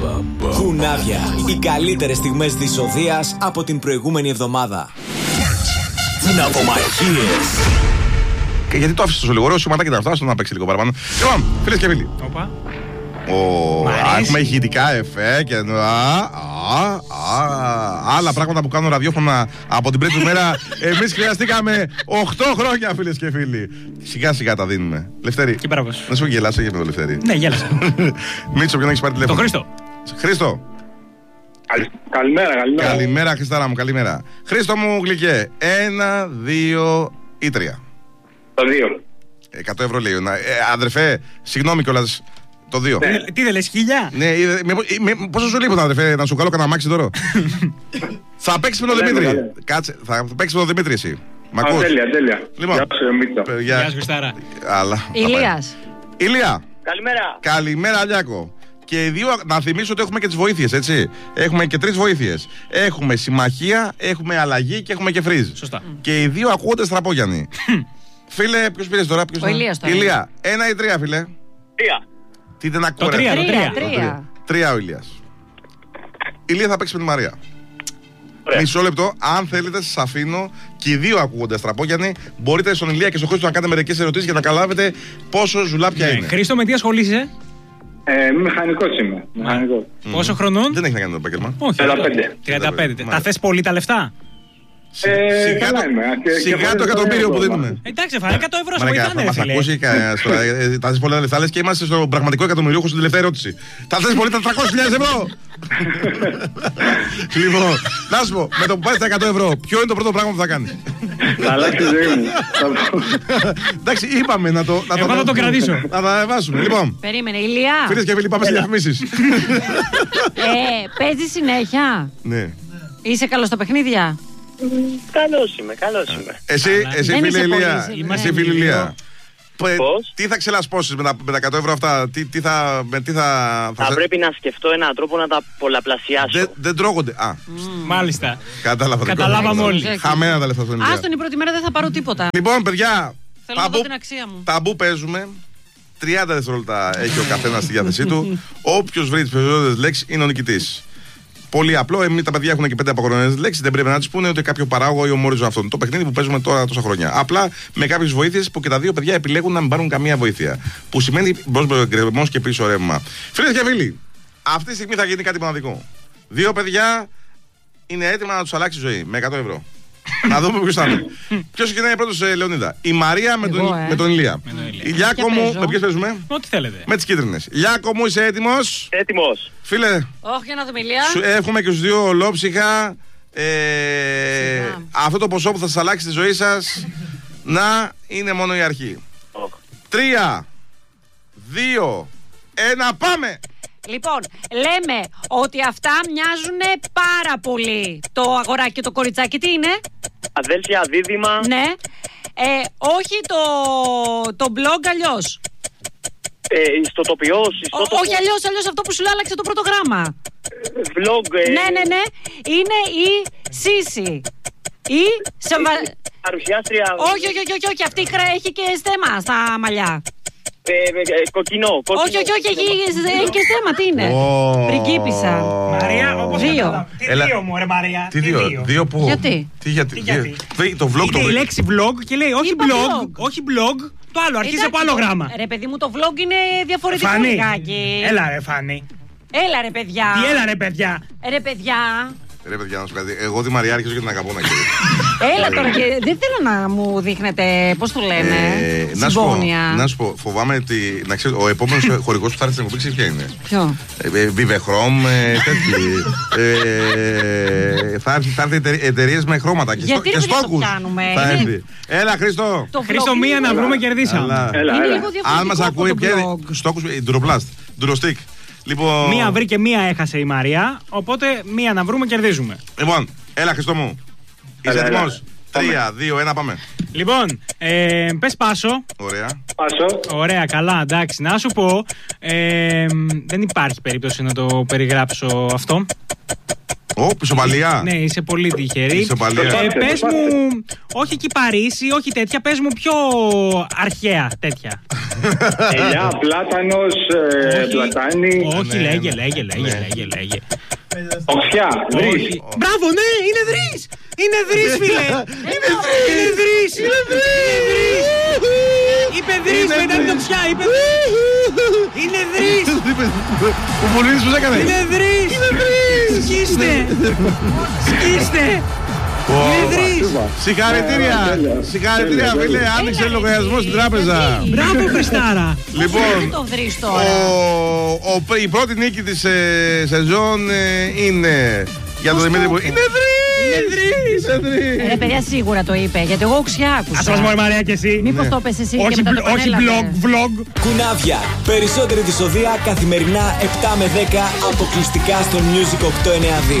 Χουνάδια. Οι καλύτερες στιγμές της οδείας από την προηγούμενη εβδομάδα. Ναυμαχίες. Και γιατί το άφησε τόσο λίγο, ωραίο σηματάκι ήταν αυτό, να παίξει λίγο παραπάνω. Λοιπόν, φίλες και φίλοι. Έχουμε ηχητικά εφέ και άλλα πράγματα που κάνουν ραδιόφωνα από την πρώτη μέρα. Εμείς χρειαστήκαμε 8 χρόνια, φίλες και φίλοι. Σιγά σιγά τα δίνουμε. Λευτέρη, να σου γελάσει με το Λευτέρη. Ναι, γέλασα. Μίτσο, ποιον έχεις πάρει τηλέφωνο? Το Χρήστο. Χρήστο. Καλημέρα. Καλημέρα, Χριστάρα μου, καλημέρα. Χρήστο μου, γλυκέ. 1, 2 ή 3. Το 2. 100 ευρώ λέει. Αδερφέ, συγγνώμη κιόλας. Το 2. Ναι. Τι δεν λες, 1000? Ναι, πόσο σου λείπουν, αδερφέ, να σου καλώ κανένα αμάξι τώρα. Θα παίξεις με τον Δημήτρη. Κάτσε, θα παίξεις με τον Δημήτρη εσύ. Μ' ακούς? Τέλεια. Λοιπόν, Γεια σου, Χριστάρα. Ηλίας. Ηλία. Καλημέρα. Καλημέρα, Λιάκο. Και οι δύο, να θυμίσω ότι έχουμε και τις βοήθειες, έτσι. Έχουμε και 3 βοήθειες. Έχουμε συμμαχία, έχουμε αλλαγή και έχουμε και φρίζ. Σωστά. Και οι δύο ακούγονται στραπόγιανοι. Φίλε, ποιος πήρες τώρα? Ο Ηλίας τώρα. Ηλία, 1 ή 3, φίλε? 3. Τι δεν ακούω? Το 3. 3 ο Ηλίας. Ηλία θα παίξει με τη Μαρία. Μισό λεπτό, αν θέλετε, σας αφήνω και οι δύο ακούγονται στραπόγιανοι. Μπορείτε στον Ηλία και στον Χρήστο να κάνετε μερικές ερωτήσεις για να καταλάβετε πόσο ζουλάπια είναι. Χρήστο, με τι ασχολείσαι? Μηχανικός είμαι. Μηχανικός. Πόσο χρονών? Δεν έχει να κάνει το επάγγελμα. Όχι. 35. Τα θες πολύ τα λεφτά? Σιγά το εκατομμύριο που δίνουμε. Εντάξει, φάνε 100 ευρώ σε βοηθάνε, Μας ακούσει κανένας τώρα. Τα θες πολλά λεφτά, λες και είμαστε στο πραγματικό εκατομμυριούχο στην τελευταία ερώτηση. Τα θες πολύ τα 300.000 ευρώ? Λοιπόν, να σου πω, με το που πάει στα 100 ευρώ, ποιο είναι το πρώτο πράγμα που θα κάνεις? Θα αλλάξει τη ζωή μου. Εντάξει, είπαμε να το. Εγώ θα το κρατήσω. Να τα εβάσουμε. Λοιπόν, Περίμενε, Ηλία. φίλες και φίλοι, πάμε σε διαφημίσεις. Παίζει συνέχεια. Ναι. Είσαι καλό στα παιχνίδια? Καλώς είμαι. Εσύ Δεν φίλε είσαι Ηλία. πολύ, Εσύ φίλε Ηλία. Πώς? Τι θα ξελασπώσεις με τα 100 ευρώ αυτά? Θα πρέπει να σκεφτώ έναν τρόπο να τα πολλαπλασιάσω. Δεν τρώγονται. Μάλιστα. Καταλάβαμε όλοι. Χαμένα τα λεφτά στον Ηλία. Άστον, η πρώτη μέρα δεν θα πάρω τίποτα. Λοιπόν, παιδιά, Θέλω να δω την αξία μου. ταμπού παίζουμε. 30 δευτερόλεπτα έχει ο καθένας στη διάθεσή του. Όποιος βρει τις περισσότερες λέξεις είναι ο νικητής. Πολύ απλό, εμείς τα παιδιά έχουν και 5 αποκρονές λέξεις, δεν πρέπει να τις πούνε ούτε κάποιο παράγωγο ή ομόριζο αυτόν. Το παιχνίδι που παίζουμε τώρα τόσα χρόνια. Απλά με κάποιες βοήθειες που και τα δύο παιδιά επιλέγουν να μην πάρουν καμία βοήθεια. Που σημαίνει μπρος και πίσω ρεύμα. Φίλες και φίλοι, αυτή τη στιγμή θα γίνει κάτι μοναδικό. 2 παιδιά είναι έτοιμα να τους αλλάξει η ζωή με 100 ευρώ. Να δούμε ποιος θα είναι. Ποιος ξεκινάει πρώτος, Λεωνίδα? Η Μαρία με τον Ηλία. Η Λιάκο μου, με ποιες παίζουμε? Ό,τι θέλετε. Με τις κίτρινες. Λιάκο μου, είσαι έτοιμος? Έτοιμος. Φίλε, Όχι, για να δούμε, Ηλία. εύχομαι και στους δύο ολόψυχα αυτό το ποσό που θα σας αλλάξει τη ζωή σας να είναι μόνο η αρχή. 3, 2, 1, πάμε! Λοιπόν, λέμε ότι αυτά μοιάζουν πάρα πολύ. Το αγοράκι και το κοριτσάκι τι είναι? Αδέλφια, δίδυμα. Ναι. Όχι το blog αλλιώς. Ιστοτοπιός, Όχι αλλιώς αυτό που σου λέει άλλαξε το πρώτο γράμμα. Vlog. Ναι. Είναι η Σύση. Ή Παρουσιάστρια. Όχι. Αυτή έχει και στέμα στα μαλλιά. Κοκκινό. Όχι, έχει και στέμα, τι είναι? Πριγκίπισσα. Μαρία, όπως 2. Τι 2 μου, ρε Μαρία. Τι 2? 2 που? Γιατί? Το vlog Είναι η λέξη vlog και λέει όχι blog, το άλλο, αρχίζει από άλλο γράμμα. Ρε παιδί μου, το vlog είναι διαφορετικό λιγάκι. Έλα ρε Φάνη. Έλα ρε παιδιά. Τι έλα ρε παιδιά? Ρε παιδιά. Ρε παιδιά, να σου πω κάτι. Εγώ τη Μαρία άρχισα και την αγαπώ να ξέρει. Έλα τώρα και δεν θέλω να μου δείχνετε, πώς το λένε, συμπόνια. Να σου πω, φοβάμαι ότι, να ξέρεις, ο επόμενος χορηγός που θα έρθει στην εκπομπή ξέρεις ποια είναι? Ποιο? Vivehrome, τέτοιοι. Θα έρθει εταιρείες με χρώματα και στόκους. Θα έρθει. Έλα Χρήστο. Χρήστο, μία να βρούμε, κερδίσαμε. Αν μας ακούει, ποια είναι? Στόκους, Duroplast, Durostick. Λοιπόν... Μία βρήκε, μία έχασε η Μαρία. Οπότε μία να βρούμε, κερδίζουμε. Λοιπόν, έλα Χριστό μου. Είσαι έτοιμος? 3, 2, 1, πάμε. Λοιπόν, πες Πάσο. Ωραία. Πάσο. Ωραία, καλά, εντάξει. Να σου πω, δεν υπάρχει περίπτωση να το περιγράψω αυτό. Ισοπαλία. Ναι, είσαι πολύ τυχερή. Πες μου, όχι κυπαρίσι, όχι τέτοια, πες μου πιο αρχαία τέτοια. Ελιά, πλάτανος, πλατάνι. Όχι, λέγε. Οξιά, βρύς. Μπράβο, ναι, είναι βρύς. Είναι βρύς, φίλε. Είναι βρύς. Είπε βρύς, μετά την οξιά, είπε βρύς. Είναι βρύς. Ο Πολύνης πώς έκανε. Είναι βρύς. Σκίστε. Είναι βρύς. Συγχαρητήρια, φίλε. Άνοιξε λογαριασμό στην τράπεζα. Μπράβο, Χριστάρα. Λοιπόν, η πρώτη νίκη της σεζόν είναι για τον Δημήτρη. Είναι βρύς. Ρε παιδιά, σίγουρα το είπε, γιατί εγώ οξιά άκουσα. Ας μας μωρή Μαρία και εσύ. Μήπως το πες εσύ όχι, και μετά το όχι vlog. Κουνάβια. Περισσότερη δυσοδεία καθημερινά 7 με 10 αποκλειστικά στο Music 892.